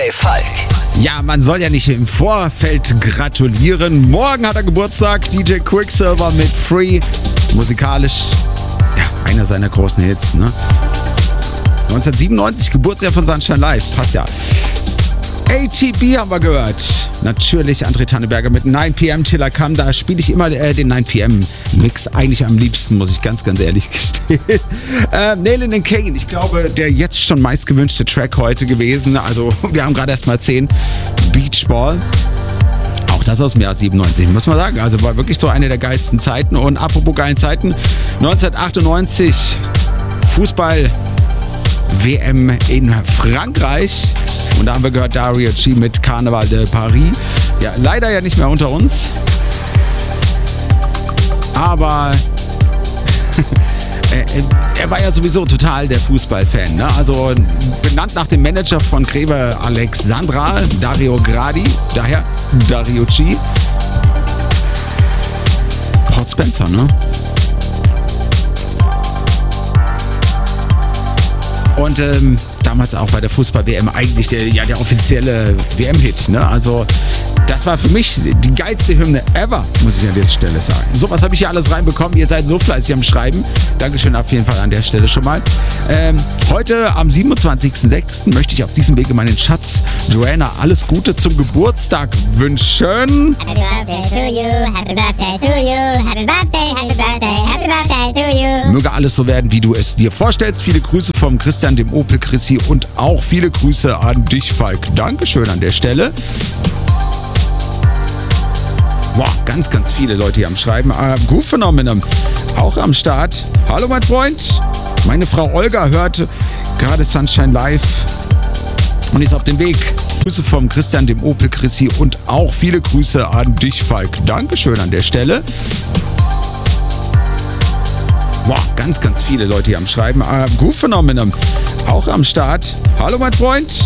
Hey Falk. Ja, man soll ja nicht im Vorfeld gratulieren. Morgen hat er Geburtstag, DJ Quicksilver mit Free. Musikalisch, ja, einer seiner großen Hits, ne? 1997, Geburtsjahr von Sunshine Live, passt ja. ATB haben wir gehört. Natürlich André Tanneberger mit 9 PM Till I Come. Da spiele ich immer den 9 PM Mix eigentlich am liebsten, muss ich ganz ehrlich gestehen. Nailin' and Kane, ich glaube, der jetzt schon meistgewünschte Track heute gewesen. Also wir haben gerade erst mal 10. Beach Ball. Auch das aus dem Jahr 97, muss man sagen. Also war wirklich so eine der geilsten Zeiten. Und apropos geilen Zeiten, 1998 Fußball WM in Frankreich. Und da haben wir gehört Dario G mit Carnaval de Paris. Ja, leider ja nicht mehr unter uns. Aber er war ja sowieso total der Fußballfan, ne? Also benannt nach dem Manager von Greve Alexandra, Dario Gradi, daher Dario G. Port Spencer, ne? Und damals auch bei der Fußball-WM eigentlich der offizielle WM-Hit, ne? Also das war für mich die geilste Hymne ever, muss ich an dieser Stelle sagen. Sowas habe ich hier alles reinbekommen. Ihr seid so fleißig am Schreiben. Dankeschön auf jeden Fall an der Stelle schon mal. Heute am 27.06. möchte ich auf diesem Wege meinen Schatz Joanna alles Gute zum Geburtstag wünschen. Happy birthday to you, happy birthday to you, happy birthday, happy birthday, happy birthday to you. Möge alles so werden, wie du es dir vorstellst. Viele Grüße vom Christian, dem Opel Chrissy und auch viele Grüße an dich, Falk. Dankeschön an der Stelle. Boah, ganz viele Leute hier am Schreiben. Groove Phenomenon auch am Start. Hallo mein Freund. Meine Frau Olga hört gerade Sunshine Live und ist auf dem Weg. Grüße vom Christian, dem Opel Chrissy und auch viele Grüße an dich, Falk. Dankeschön an der Stelle. Boah, ganz viele Leute hier am Schreiben. Groove Phenomenon auch am Start. Hallo mein Freund.